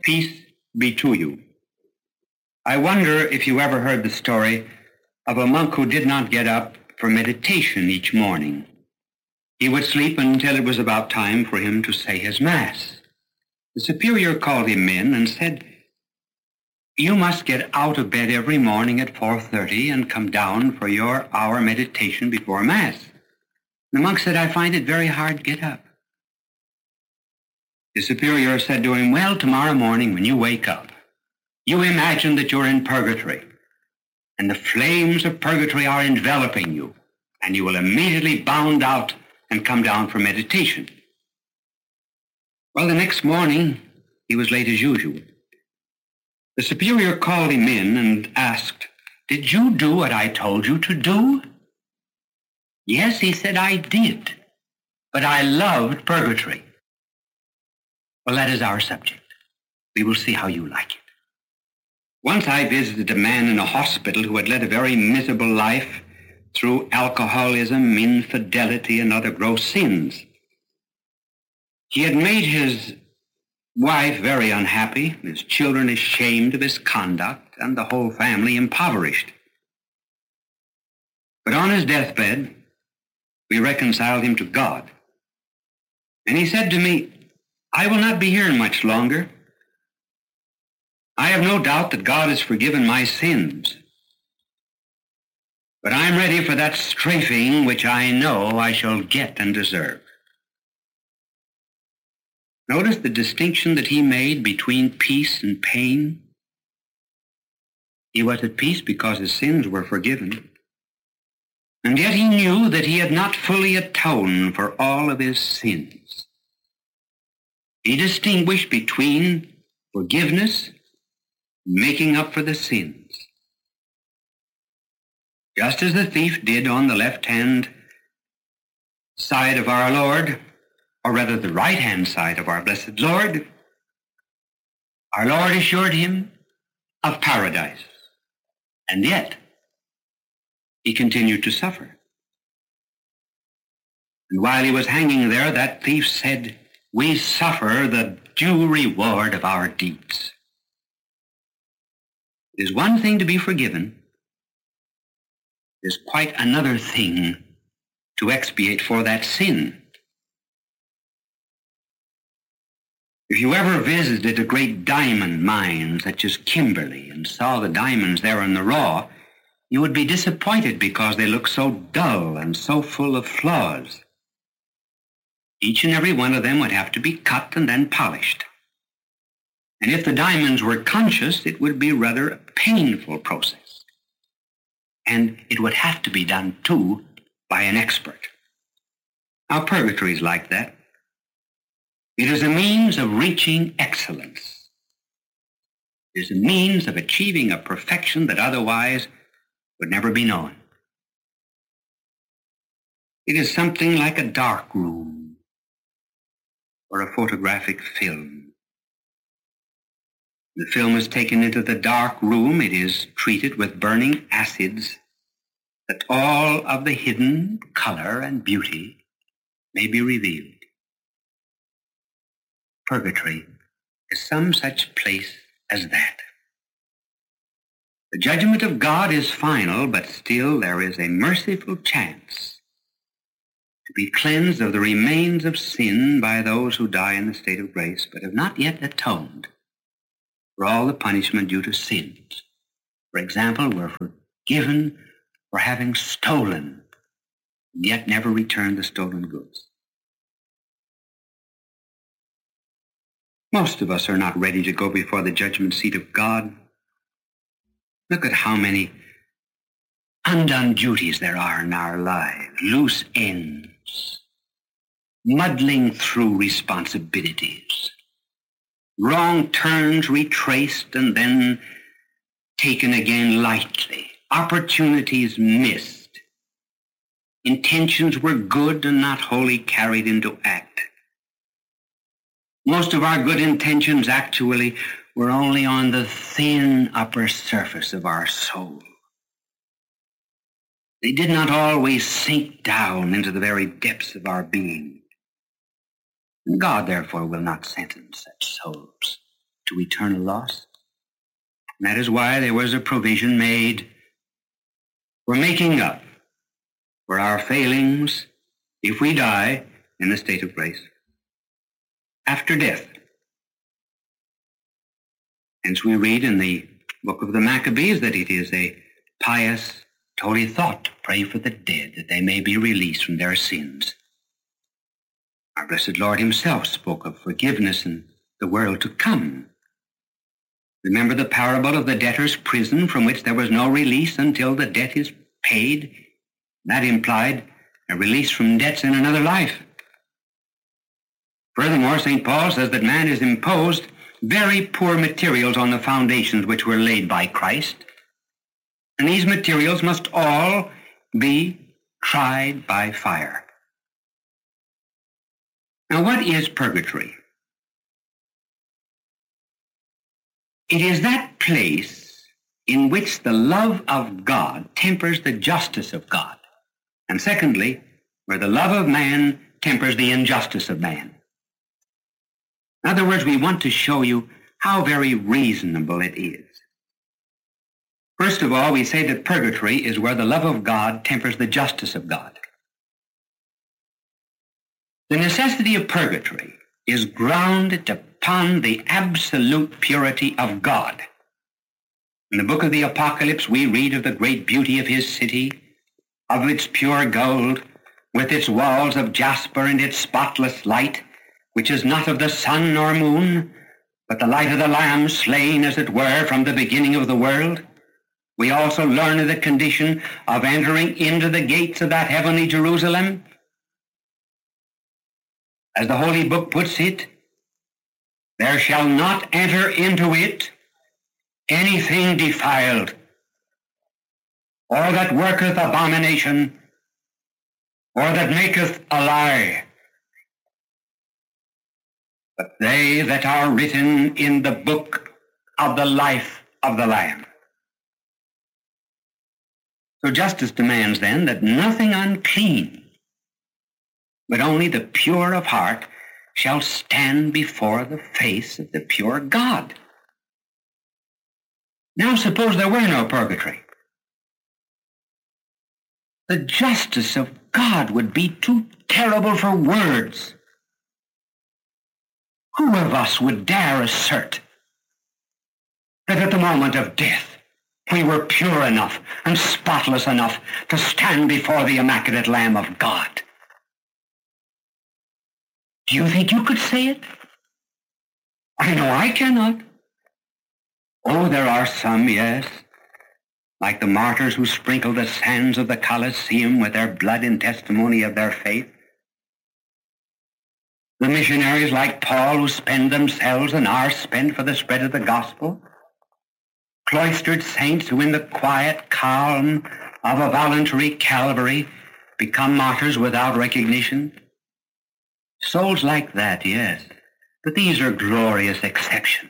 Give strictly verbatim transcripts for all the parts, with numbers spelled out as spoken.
Peace be to you. I wonder if you ever heard the story of a monk who did not get up for meditation each morning. He would sleep until it was about time for him to say his Mass. The superior called him in and said, "You must get out of bed every morning at four thirty and come down for your hour meditation before Mass." The monk said, "I find it very hard to get up." The superior said to him, "Well, tomorrow morning when you wake up, you imagine that you're in purgatory, and the flames of purgatory are enveloping you, and you will immediately bound out and come down for meditation." Well, the next morning, he was late as usual. The superior called him in and asked, "Did you do what I told you to do?" "Yes," he said, "I did, but I loved purgatory." Well, that is our subject. We will see how you like it. Once I visited a man in a hospital who had led a very miserable life through alcoholism, infidelity, and other gross sins. He had made his wife very unhappy, his children ashamed of his conduct, and the whole family impoverished. But on his deathbed, we reconciled him to God. And he said to me, "I will not be here much longer. I have no doubt that God has forgiven my sins. But I'm ready for that strafing which I know I shall get and deserve." Notice the distinction that he made between peace and pain. He was at peace because his sins were forgiven. And yet he knew that he had not fully atoned for all of his sins. He distinguished between forgiveness and making up for the sins. Just as the thief did on the left-hand side of our Lord, or rather the right-hand side of our blessed Lord, our Lord assured him of paradise. And yet, he continued to suffer. And while he was hanging there, that thief said, "We suffer the due reward of our deeds." It is one thing to be forgiven. It is quite another thing to expiate for that sin. If you ever visited a great diamond mine such as Kimberley and saw the diamonds there in the raw, you would be disappointed because they look so dull and so full of flaws. Each and every one of them would have to be cut and then polished. And if the diamonds were conscious, it would be rather a painful process. And it would have to be done, too, by an expert. Now, purgatory is like that. It is a means of reaching excellence. It is a means of achieving a perfection that otherwise would never be known. It is something like a dark room or a photographic film. The film is taken into the dark room. It is treated with burning acids that all of the hidden color and beauty may be revealed. Purgatory is some such place as that. The judgment of God is final, but still there is a merciful chance to be cleansed of the remains of sin by those who die in the state of grace, but have not yet atoned for all the punishment due to sins. For example, were forgiven for having stolen, and yet never returned the stolen goods. Most of us are not ready to go before the judgment seat of God. Look at how many undone duties there are in our lives, loose ends, muddling through responsibilities, wrong turns retraced and then taken again lightly, opportunities missed, intentions were good and not wholly carried into act. Most of our good intentions actually were only on the thin upper surface of our soul. They did not always sink down into the very depths of our being. And God, therefore, will not sentence such souls to eternal loss. And that is why there was a provision made for making up for our failings if we die in the state of grace after death. Hence we read in the book of the Maccabees that it is a pious, holy thought to pray for the dead, that they may be released from their sins. Our blessed Lord himself spoke of forgiveness in the world to come. Remember the parable of the debtor's prison, from which there was no release until the debt is paid? That implied a release from debts in another life. Furthermore, Saint Paul says that man has imposed very poor materials on the foundations which were laid by Christ, and these materials must all be tried by fire. Now, what is purgatory? It is that place in which the love of God tempers the justice of God, and secondly, where the love of man tempers the injustice of man. In other words, we want to show you how very reasonable it is. First of all, we say that purgatory is where the love of God tempers the justice of God. The necessity of purgatory is grounded upon the absolute purity of God. In the book of the Apocalypse, we read of the great beauty of his city, of its pure gold, with its walls of jasper and its spotless light, which is not of the sun nor moon, but the light of the Lamb slain, as it were, from the beginning of the world. We also learn of the condition of entering into the gates of that heavenly Jerusalem. As the Holy Book puts it, there shall not enter into it anything defiled, or that worketh abomination, or that maketh a lie, but they that are written in the book of the life of the Lamb. So justice demands then that nothing unclean, but only the pure of heart, shall stand before the face of the pure God. Now suppose there were no purgatory. The justice of God would be too terrible for words. Who of us would dare assert that at the moment of death we were pure enough and spotless enough to stand before the immaculate Lamb of God? Do you think you could say it? I know I cannot. Oh, there are some, yes, like the martyrs who sprinkle the sands of the Colosseum with their blood in testimony of their faith. The missionaries like Paul who spend themselves and are spent for the spread of the gospel. Cloistered saints who in the quiet calm of a voluntary Calvary become martyrs without recognition. Souls like that, yes, but these are glorious exceptions.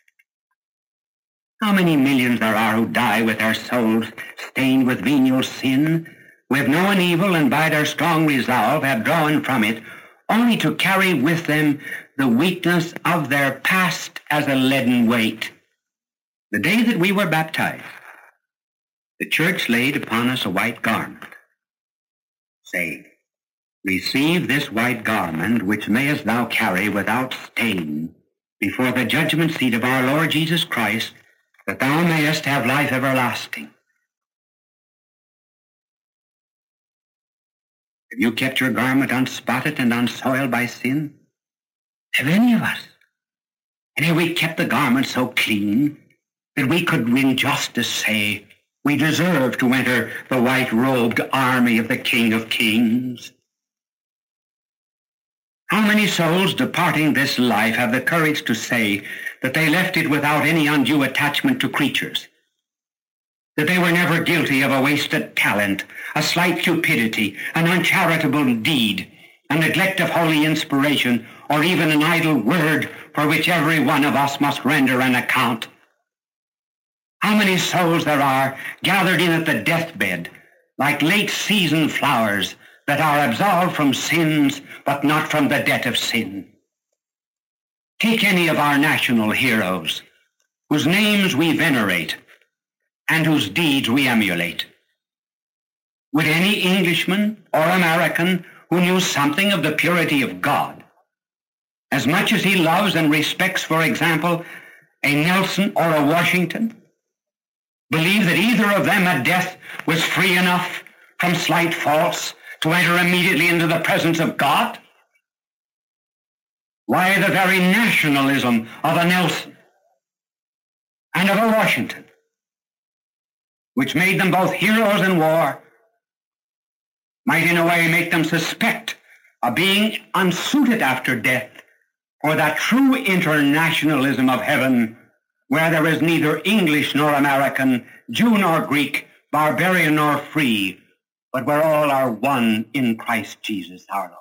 How many millions there are who die with their souls stained with venial sin, who have known evil and by their strong resolve have drawn from it, only to carry with them the weakness of their past as a leaden weight. The day that we were baptized, the church laid upon us a white garment, saying, "Receive this white garment, which mayest thou carry without stain before the judgment seat of our Lord Jesus Christ, that thou mayest have life everlasting." Have you kept your garment unspotted and unsoiled by sin? Have any of us? And have we kept the garment so clean that we could in justice say we deserve to enter the white-robed army of the King of Kings? How many souls departing this life have the courage to say that they left it without any undue attachment to creatures, that they were never guilty of a wasted talent, a slight cupidity, an uncharitable deed, a neglect of holy inspiration, or even an idle word for which every one of us must render an account? How many souls there are gathered in at the deathbed, like late-season flowers, that are absolved from sins, but not from the debt of sin? Take any of our national heroes, whose names we venerate and whose deeds we emulate. Would any Englishman or American who knew something of the purity of God, as much as he loves and respects, for example, a Nelson or a Washington, believe that either of them at death was free enough from slight faults to enter immediately into the presence of God? Why, the very nationalism of a Nelson and of a Washington, which made them both heroes in war, might in a way make them suspect of being unsuited after death for that true internationalism of heaven, where there is neither English nor American, Jew nor Greek, barbarian nor free, but where all are one in Christ Jesus our Lord.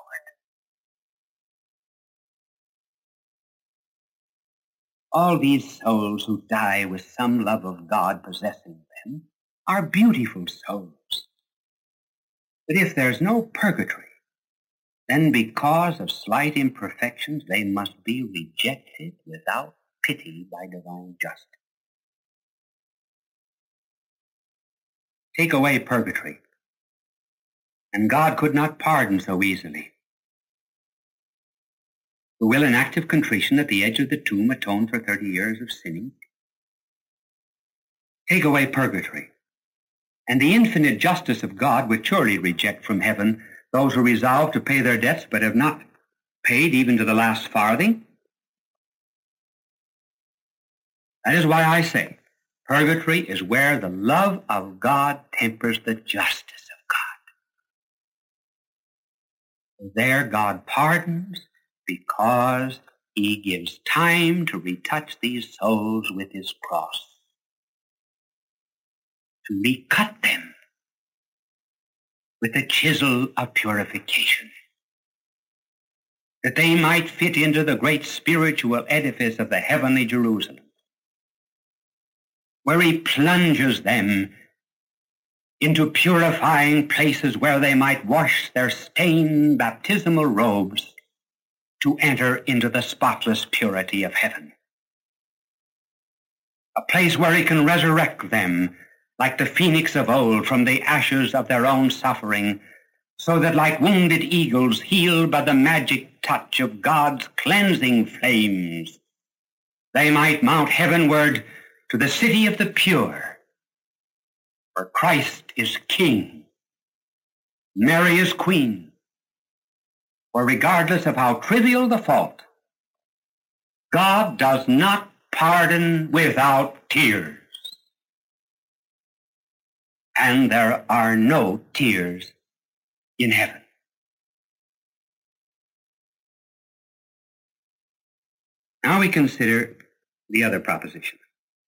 All these souls who die with some love of God possessing them are beautiful souls. But if there's no purgatory, then because of slight imperfections they must be rejected without pity by divine justice. Take away purgatory, and God could not pardon so easily. Who will in active contrition at the edge of the tomb atone for thirty years of sinning? Take away purgatory, and the infinite justice of God would surely reject from heaven those who resolve to pay their debts but have not paid even to the last farthing. That is why I say purgatory is where the love of God tempers the justice of God. There God pardons because he gives time to retouch these souls with his cross, to recut them with the chisel of purification, that they might fit into the great spiritual edifice of the heavenly Jerusalem, where he plunges them into purifying places where they might wash their stained baptismal robes to enter into the spotless purity of heaven. A place where he can resurrect them like the phoenix of old from the ashes of their own suffering, so that like wounded eagles healed by the magic touch of God's cleansing flames, they might mount heavenward to the city of the pure, where Christ is King, Mary is Queen, where regardless of how trivial the fault, God does not pardon without tears. And there are no tears in heaven. Now we consider the other proposition.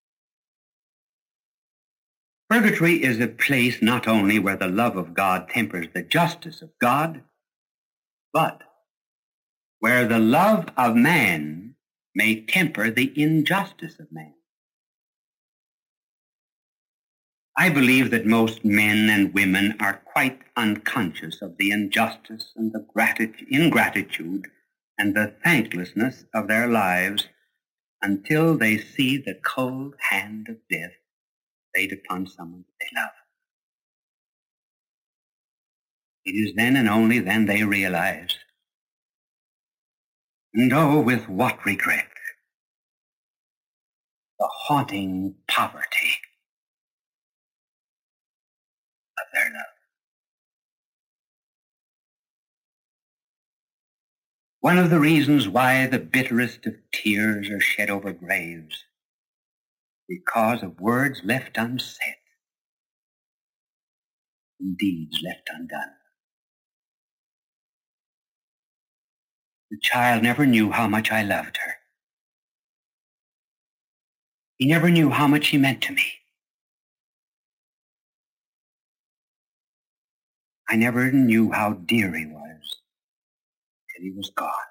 Purgatory is a place not only where the love of God tempers the justice of God, but where the love of man may temper the injustice of man. I believe that most men and women are quite unconscious of the injustice and the gratitude, ingratitude and the thanklessness of their lives until they see the cold hand of death laid upon someone they love. It is then and only then they realize, and oh, with what regret, the haunting poverty of their love. One of the reasons why the bitterest of tears are shed over graves, because of words left unsaid and deeds left undone. The child never knew how much I loved her. He never knew how much he meant to me. I never knew how dear he was till he was gone.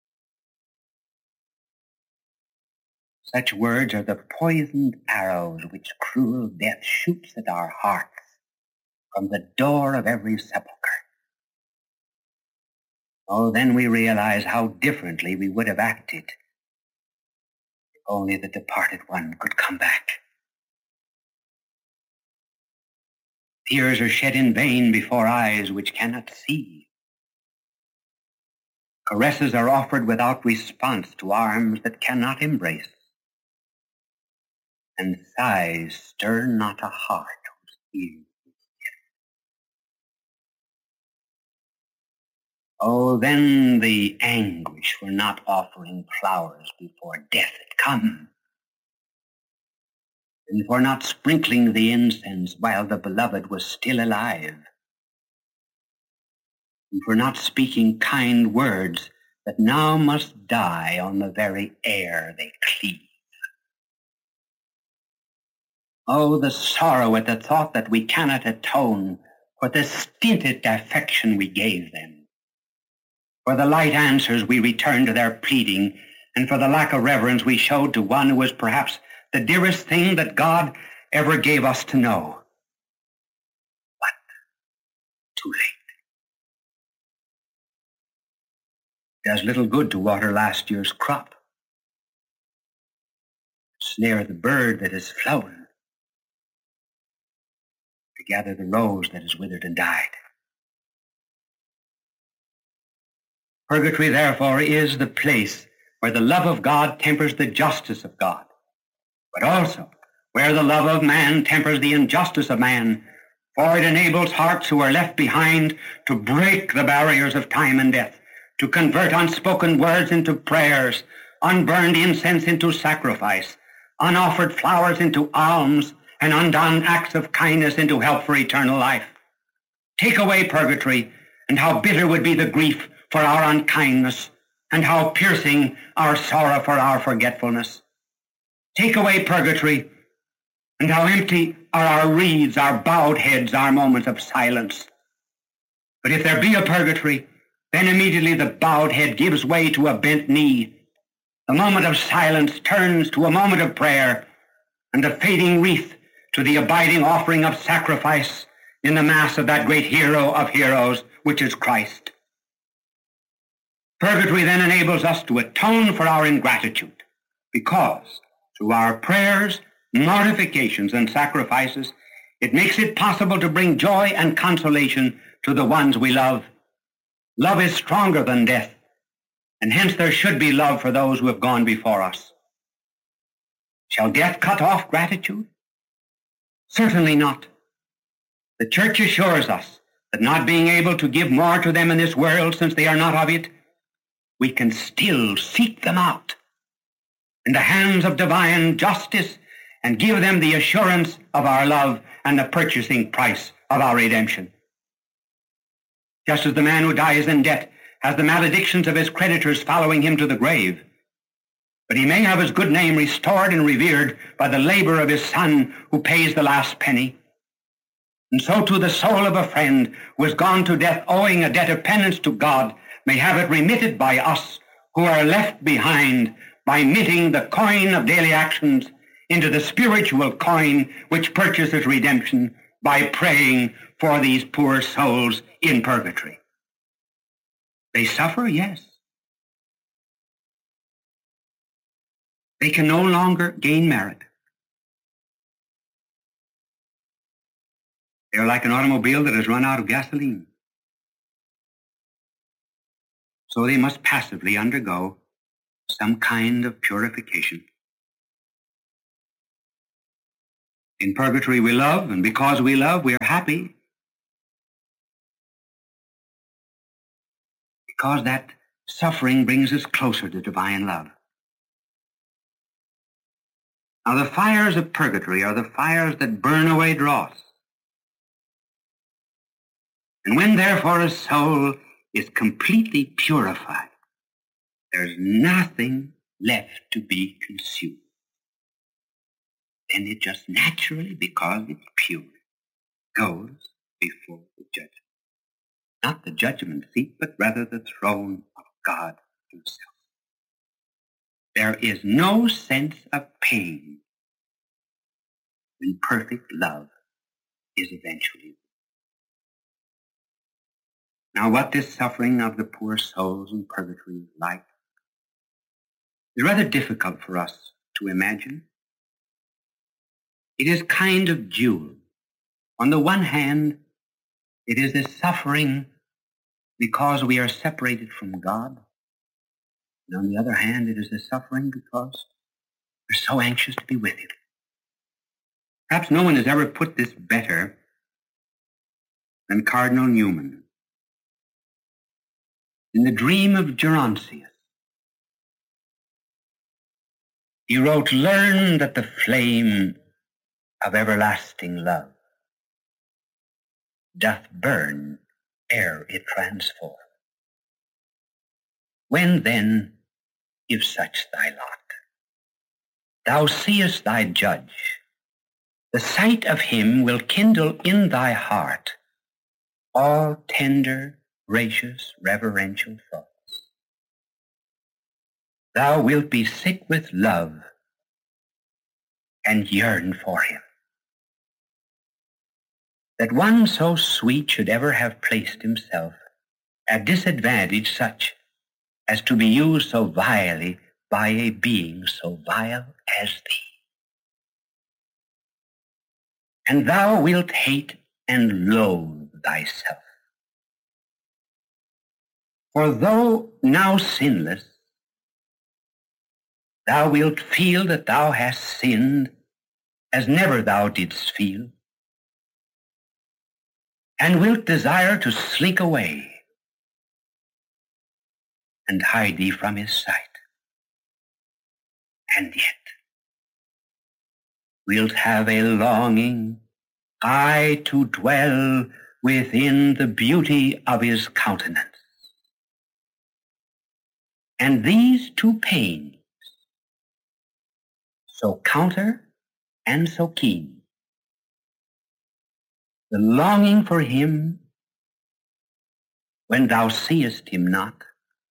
Such words are the poisoned arrows which cruel death shoots at our hearts from the door of every sepulchre. Oh, then we realize how differently we would have acted only the departed one could come back. Tears are shed in vain before eyes which cannot see. Caresses are offered without response to arms that cannot embrace. And sighs stir not a heart whose ears is deaf. Oh, then the anguish for not offering flowers before death had come, and for not sprinkling the incense while the beloved was still alive, and for not speaking kind words that now must die on the very air they cleave. Oh, the sorrow at the thought that we cannot atone for the stinted affection we gave them, for the light answers we returned to their pleading, and for the lack of reverence we showed to one who was perhaps the dearest thing that God ever gave us to know. But too late. It does little good to water last year's crop, snare the bird that has flown, to gather the rose that has withered and died. Purgatory, therefore, is the place where the love of God tempers the justice of God, but also where the love of man tempers the injustice of man, for it enables hearts who are left behind to break the barriers of time and death, to convert unspoken words into prayers, unburned incense into sacrifice, unoffered flowers into alms, and undone acts of kindness into help for eternal life. Take away purgatory, and how bitter would be the grief for our unkindness, and how piercing our sorrow for our forgetfulness. Take away purgatory, and how empty are our reeds, our bowed heads, our moments of silence. But if there be a purgatory, then immediately the bowed head gives way to a bent knee. The moment of silence turns to a moment of prayer, and the fading wreath to the abiding offering of sacrifice in the mass of that great hero of heroes, which is Christ. Purgatory then enables us to atone for our ingratitude, because through our prayers, mortifications, and sacrifices, it makes it possible to bring joy and consolation to the ones we love. Love is stronger than death, and hence there should be love for those who have gone before us. Shall death cut off gratitude? Certainly not. The Church assures us that not being able to give more to them in this world since they are not of it, we can still seek them out in the hands of divine justice and give them the assurance of our love and the purchasing price of our redemption. Just as the man who dies in debt has the maledictions of his creditors following him to the grave, but he may have his good name restored and revered by the labor of his son who pays the last penny. And so too the soul of a friend who has gone to death owing a debt of penance to God may have it remitted by us who are left behind by knitting the coin of daily actions into the spiritual coin which purchases redemption by praying for these poor souls in purgatory. They suffer, yes. They can no longer gain merit. They are like an automobile that has run out of gasoline. So they must passively undergo some kind of purification. In purgatory we love, and because we love, we are happy. Because that suffering brings us closer to divine love. Now the fires of purgatory are the fires that burn away dross. And when therefore a soul is completely purified, there's nothing left to be consumed. Then it just naturally, because it's pure, goes before the judgment. Not the judgment seat, but rather the throne of God himself. There is no sense of pain when perfect love is eventually. Now what this suffering of the poor souls in purgatory is like is rather difficult for us to imagine. It is kind of dual. On the one hand, it is the suffering because we are separated from God. And on the other hand, it is the suffering because we're so anxious to be with him. Perhaps no one has ever put this better than Cardinal Newman. In the Dream of Gerontius, he wrote, "Learn that the flame of everlasting love doth burn ere it transform. When then, if such thy lot, thou seest thy judge, the sight of him will kindle in thy heart all tender, gracious, reverential thoughts. Thou wilt be sick with love and yearn for him. That one so sweet should ever have placed himself at disadvantage such as to be used so vilely by a being so vile as thee. And thou wilt hate and loathe thyself. For though now sinless, thou wilt feel that thou hast sinned as never thou didst feel, and wilt desire to slink away and hide thee from his sight. And yet wilt have a longing, aye, to dwell within the beauty of his countenance. And these two pains, so counter and so keen, the longing for him when thou seest him not,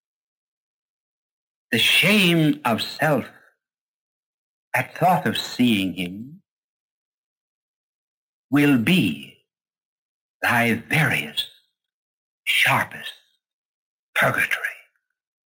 the shame of self at thought of seeing him, will be thy veriest, sharpest purgatory.